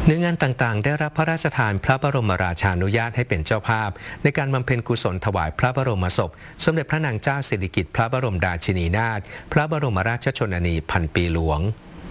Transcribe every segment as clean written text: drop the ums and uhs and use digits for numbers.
เนื้องานต่างๆได้รับพระราชทานพระบรมราชานุญาตให้เป็นเจ้าภาพในการบำเพ็ญกุศลถวายพระบรมศพสมเด็จพระนางเจ้าสิริกิติ์พระบรมราชินีนาถพระบรมราชชนนีพันปีหลวง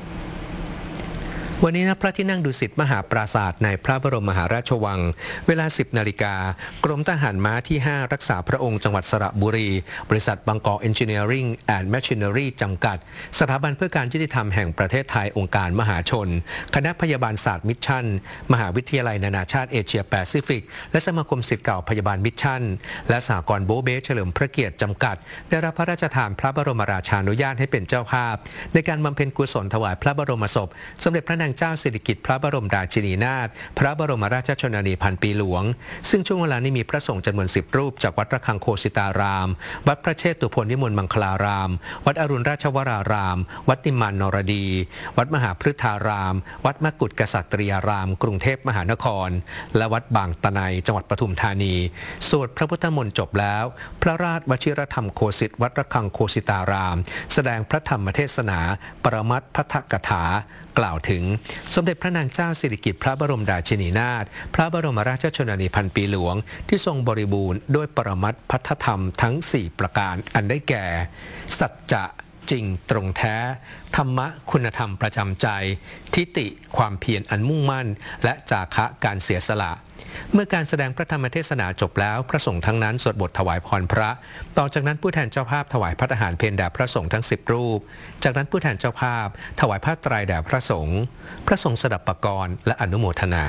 วันนี้ณพระที่นั่งดุสิตมหาปราสาทในพระบรมมหาราชวังเวลา 10 นาฬิกากรมทหารม้าที่ 5 รักษาพระองค์จังหวัดสระบุรีบริษัทบางกอก Engineering and Machinery จำกัดสถาบันเพื่อการยุติธรรมแห่งประเทศไทยองค์การมหาชนคณะพยาบาลศาสตร์มิชชั่นมหาวิทยาลัยนานาชาติเอเชียแปซิฟิกและสมาคมศิษย์เก่าพยาบาลมิชชั่นและสหกรณ์โบเบ้เฉลิมพระเกียรติจำกัดได้รับพระราชทานพระบรมราชานุญาตให้เป็นเจ้าภาพในการบำเพ็ญกุศลถวายพระบรมศพสมเด็จพระนางเจ้าสิริกิติ์พระบรมราชินีนาถพระบรมราชชนนีพันปีหลวงซึ่งช่วงเวลานี้มีพระสงฆ์จำนวน10 รูปจากวัดระฆังโคสิตารามวัดพระเชตุพนวิมลมังคลารามวัดอรุณราชวรารามวัดนิมมานนรดีวัดมหาพฤทธารามวัดมกุฏกษัตริยารามกรุงเทพมหานครและวัดบางตะไนจังหวัดปทุมธานีสวดพระพุทธมนต์จบแล้วพระราชวชิรธรรมโคสิตวัดระฆังโคสิตารามแสดงพระธรรมเทศนาปรมัตถ์ภัทธกถากล่าวถึงสมเด็จพระนางเจ้าสิริกิติ์พระบรมราชินีนาถพระบรมราชชนนีพันปีหลวงที่ทรงบริบูรณ์ด้วยปรมัตถ์ภัทธธรรมทั้ง4ประการอันได้แก่สัจจะจริงตรงแท้ธรรมะคุณธรรมประจำใจทิฏฐิความเพียรอันมุ่งมั่นและจาคะการเสียสละเมื่อการแสดงพระธรรมเทศนาจบแล้วพระสงฆ์ทั้งนั้นสวดบทถวายพรพระต่อจากนั้นผู้แทนเจ้าภาพถวายพระทหารเพลแด่พระสงฆ์ทั้ง10 รูปจากนั้นผู้แทนเจ้าภาพถวายผ้าไตรแด่พระสงฆ์พระสงฆ์สดับปกรณ์และอนุโมทนา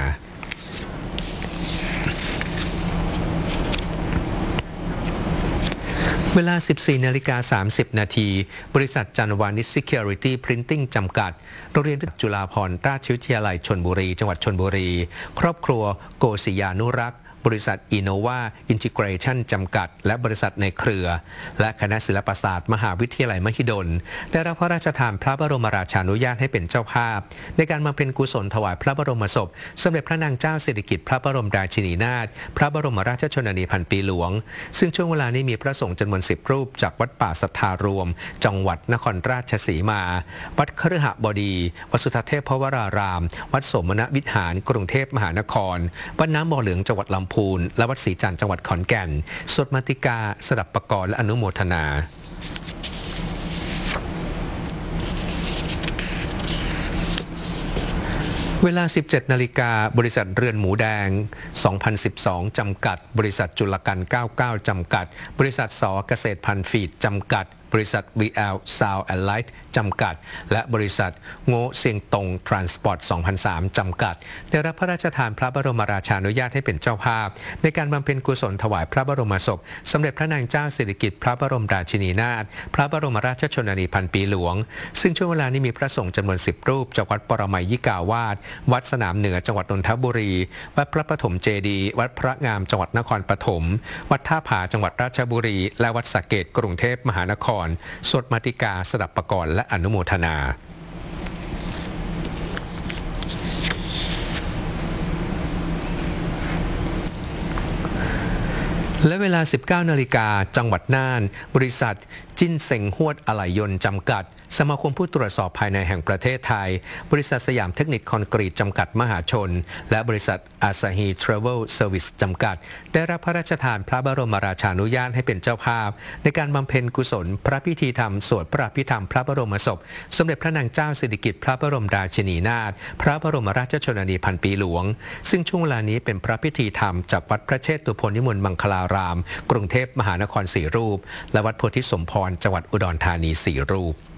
เวลา 14:30 นาทีบริษัทจันวานิช Security Printing จำกัดโรงเรียนจุฬาภรณราชวิทยาลัยชลบุรีจังหวัดชลบุรีครอบครัวโกศิยานุรักษ์บริษัท Innova Integration จำกัดและบริษัทในเครือและคณะศิลปศาสตร์มหาวิทยาลัยมหิดลได้รับพระราชทานพระบรมราชานุญาตให้เป็นเจ้าภาพในการบำเพ็ญกุศลถวายพระบรมศพสมเด็จพระนางเจ้าสิริกิติ์พระบรมราชินีนาถพระบรมราชชนนีพันปีหลวงซึ่งช่วงเวลานี้มีพระสงฆ์จำนวน10 รูปจากวัดป่าสัทธารวมจังหวัดนครราชสีมาวัดคฤหบดีวัดสุทัศน์เทพวรารามวัดสมณวิหารกรุงเทพมหานครวัดน้ำบ่อเหลืองจังหวัดลำพูนและวัดศรีจันทร์จังหวัดขอนแก่นสวดมาติกาสดับปกรณ์และอนุโมทนาเวลา 17 นาฬิกาบริษัทเรือนหมูแดง 2012 จำกัดบริษัทจุลกัน 99 จำกัดบริษัทส.เกษตรพันธุ์ฟีดจำกัดบริษัท VL Sound and Light จำกัดและบริษัทโง่เซียงตง Transport 2003 จำกัดได้รับพระราชทานพระบรมราชานุญาตให้เป็นเจ้าภาพในการบำเพ็ญกุศลถวายพระบรมศพสมเด็จพระนางเจ้าสิริกิติ์พระบรมราชินีนาถพระบรมราชชนนีพันปีหลวงซึ่งช่วงเวลานี้มีพระสงฆ์จำนวน10 รูปจากวัดปรมัยยิกาวาสวัดสนามเหนือจังหวัดนนทบุรีวัดพระปฐมเจดีย์วัดพระงามจังหวัดนครปฐมวัดท่าผาจังหวัดราชบุรีและวัดสระเกษกรุงเทพมหานครสวดมาติกาสดับปกรณ์และอนุโมทนาและเวลา 19 นาฬิกาจังหวัดน่านบริษัทจิ้นเซ็งฮวดอะไหล่ยนต์จำกัดสมาคมผู้ตรวจสอบภายในแห่งประเทศไทยบริษัทสยามเทคนิคคอนกรีตจำกัดมหาชนและบริษัทอาซาฮีทราเวลเซอร์วิสจำกัดได้รับพระราชทานพระบรมราชานุญาตให้เป็นเจ้าภาพในการบำเพ็ญกุศลพระพิธีธรรมสวดพระอภิธรรมพระบรมศพสมเด็จพระนางเจ้าสิริกิติ์พระบรมราชินีนาถพระบรมราชชนนีพันปีหลวงซึ่งช่วงเวลานี้เป็นพระพิธีธรรมจากวัดพระเชตุพนวิมลมังคลารามกรุงเทพมหานคร4 รูปและวัดโพธิสมพรจังหวัดอุดรธานี4 รูป